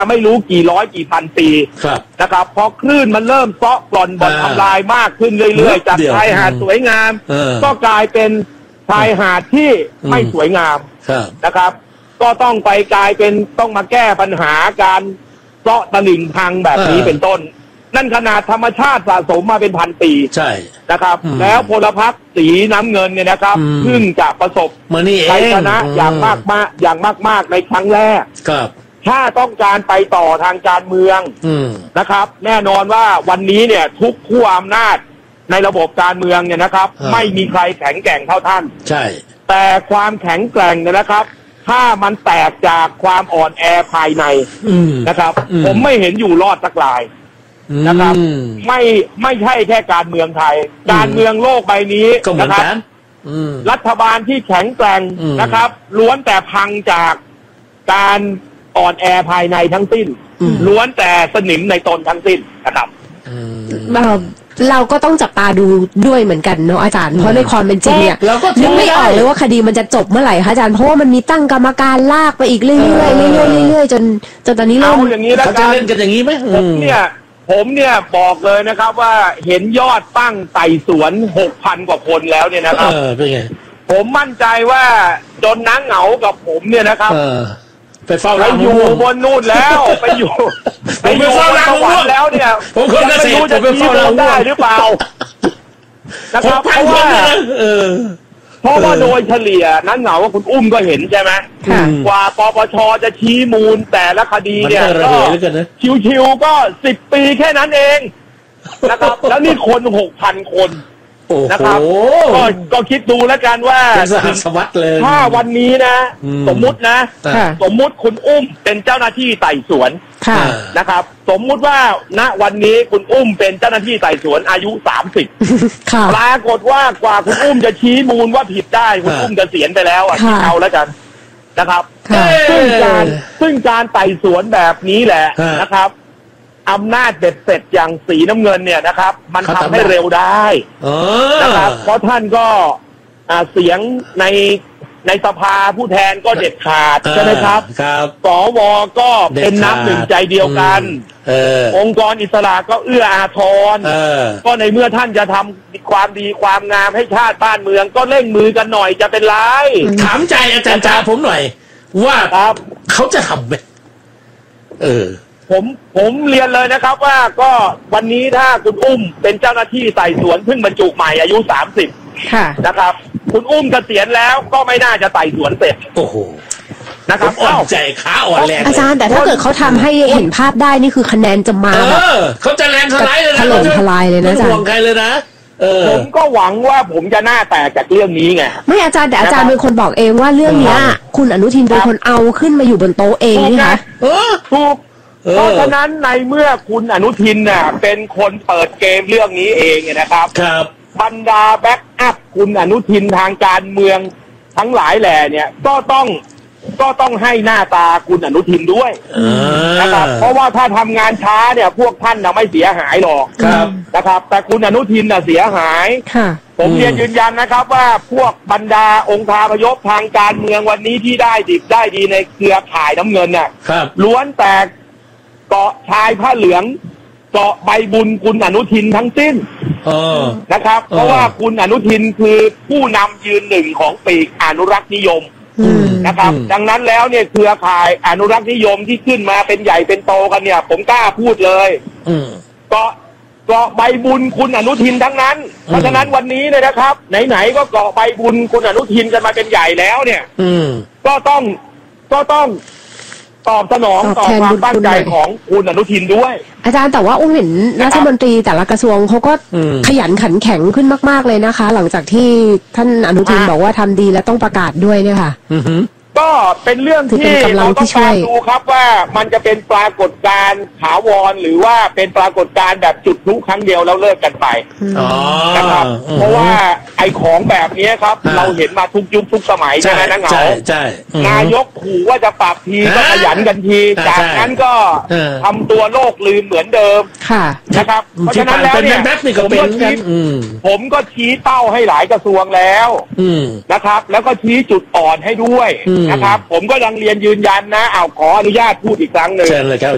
ไม่รู้กี่ร้อยกี่พันปีนะครับพอคลื่นมันเริ่มเซาะกร่อนบ่อนทำลายมากขึ้นเรื่อยๆจากชายหาดสวยงามก็กลายเป็นชายหาดที่ไม่สวยงามนะครับก็ต้องไปกลายเป็นต้องมาแก้ปัญหาการเซาะตลิ่งพังแบบนี้เป็นต้นนั่นขนาดธรรมชาติสะสมมาเป็นพันปีใช่นะครับแล้วพลพรรคสีน้ำเงินเนี่ยนะครับเพิ่งจะประสบชัยชนะอย่างมากในครั้งแรกถ้าต้องการไปต่อทางการเมืองนะครับแน่นอนว่าวันนี้เนี่ยทุกขั้วอำนาจในระบบการเมืองเนี่ยนะครับไม่มีใครแข็งแกร่งเท่าท่านใช่แต่ความแข็งแกร่งเนี่ยนะครับถ้ามันแตกจากความอ่อนแอภายในนะครับผมไม่เห็นอยู่รอดสักรายนะครับไม่ใช่แค่การเมืองไทยการเมืองโลกใบนี้นะครับรัฐบาลที่แข็งแกร่งนะครับล้วนแต่พังจากการอ่อนแอภายในทั้งสิ้นล้วนแต่สนิมในตนทั้งสิ้นนะครับเราก็ต้องจับตาดูด้วยเหมือนกันเนาะอาจารย์เพราะในความเป็นจริงเนี่ยนึกไม่ออกเลยว่าคดีมันจะจบเมื่อไหร่คะอาจารย์เพราะว่ามันมีตั้งกรรมการลากไปอีกเรื่อยๆจนตอนนี้เอาอย่างนี้แล้วจะเล่นกันอย่างนี้ไหมผมเนี่ยบอกเลยนะครับว่าเห็นยอดตั้งไต่สวน 6,000 กว่าคนแล้วเนี่ยนะครับเป็นไงผมมั่นใจว่าจนน้าเหงากับผมเนี่ยนะครับไปเฝ้าไปอยู่บนนู่นแล้วไปอยู่บนสวรรค์แล้วเนี่ยผมคนเกษตรจะไปเฝ้าเราได้หรือเปล่านะครับเพราะว่าโดยเฉลี่ยนั้นเหงาว่าคุณอุ้มก็เห็นใช่ไหมกว่าปปชจะชี้มูลแต่ละคดีเนี่ยก็ชิวๆก็10 ปีแค่นั้นเองนะครับแล้วนี่คน 6,000 คนนะครับก็คิดดูแล้วกันว่าถ้าวันนี้นะสมมุติคุณอุ้มเป็นเจ้าหน้าที่ไต่สวนนะครับสมมุติว่าณวันนี้คุณอุ้มเป็นเจ้าหน้าที่ไต่สวนอายุ30ปรากฏว่ากว่าคุณอุ้มจะชี้มูลว่าผิดได้คุณอุ้มจะเสียณไปแล้วเอาแล้วกันนะครับซึ่งการไต่สวนแบบนี้แหละนะครับอำนาจเด็ดเสร็จอย่างสีน้ำเงินเนี่ยนะครับมันทำให้เร็วได้นะครับเพราะท่านก็เสียงในสภาผู้แทนก็เด็ดขาดใช่ไหมครับสวก็เป็นน้ำหนึ่งใจเดียวกันองค์กรอิสระก็เอื้ออาทรก็ในเมื่อท่านจะทำความดีความงามให้ชาติบ้านเมืองก็เร่งมือกันหน่อยจะเป็นไรถามใจอาจารย์จ๋าผมหน่อยว่าเขาจะทำไหมผมเรียนเลยนะครับว่าก็วันนี้ถ้าคุณอุ้มเป็นเจ้าหน้าที่ไต่สวนเพิ่งบรรจุใหม่อายุ30นะครับคุณอุ้มเกษียณแล้วก็ไม่น่าจะไต่สวนเสร็จโอ้โหนะครับอ่อนใจขาอ่อนแรงอาจารย์แต่ถ้าเกิดเขาทำให้เห็นภาพได้นี่คือคะแนนจะมาแบบเขาจะแลนสไลด์เลยนะถล่มทลายเลยนะอาจารย์ห่วงใครเลยนะผมก็หวังว่าผมจะหน้าแตกจากเรื่องนี้ไงไม่อาจารย์แต่อาจารย์เป็นคนบอกเองว่าเรื่องนี้คุณอนุทินเป็นคนเอาขึ้นมาอยู่บนโต๊ะเองนี่คะถูกเพราะฉะนั้นในเมื่อคุณอนุทินน่ะเป็นคนเปิดเกมเรื่องนี้เองนะครับบรรดาแบ็กอัพคุณอนุทินทางการเมืองทั้งหลายแหล่เนี่ยก็ต้องให้หน้าตาคุณอนุทินด้วยนะครับเพราะว่าถ้าทำงานช้าเนี่ยพวกท่านน่ะไม่เสียหายหรอกนะครับแต่คุณอนุทินน่ะเสียหายผมเรียนยืนยันนะครับว่าพวกบรรดาองค์คาพยพทางการเมืองวันนี้ที่ได้ดิบได้ดีในเครือข่ายน้ำเงินน่ะล้วนแต่เกาะชายผ้าเหลืองเกาะใบบุญคุณอนุทินทั้งสิ้นนะครับเพราะว่าคุณอนุทินคือผู้นำยืนหนึ่งของปีกอนุรักษ์นิยมนะครับดังนั้นแล้วเนี่ยเครือข่ายอนุรักษ์นิยมที่ขึ้นมาเป็นใหญ่เป็นโตกันเนี่ยผมกล้าพูดเลยเกาะใบบุญคุณอนุทินทั้งนั้นเพราะฉะนั้นวันนี้เนี่ยนะครับไหนๆก็เกาะใบบุญคุณอนุทินกันมาเป็นใหญ่แล้วเนี่ยก็ต้องตอบสนองต่อความตั้งใจของคุณอนุทินด้วยอาจารย์แต่ว่าอุ้มเห็นรัฐมนตรีแต่ละกระทรวงเขาก็ขยันขันแข็งขึ้นมากๆเลยนะคะหลังจากที่ท่านอนุทินบอกว่าทำดีและต้องประกาศด้วยเนี่ยค่ะก็เป็นเรื่องที่เราต้องการดูครับว่ามันจะเป็นปรากฏการณ์ถาวรหรือว่าเป็นปรากฏการณ์แบบจุดพลุครั้งเดียวแล้วเลิกกันไปนะครับเพราะว่าไอ้ของแบบนี้ครับเราเห็นมาทุกยุคทุกสมัยใช่ไหมนะเหงานายกขู่ว่าจะปรับทีก็ขยันกันทีจากนั้นก็ทำตัวโลกลืมเหมือนเดิมนะครับเพราะฉะนั้นแล้วเนี่ยผมก็ชี้เป้าให้หลายกระทรวงแล้วนะครับแล้วก็ชี้จุดอ่อนให้ด้วยนะครับผมก็ยังเรียนยืนยันนะขออนุญาตพูดอีกครั้งหนึ่ง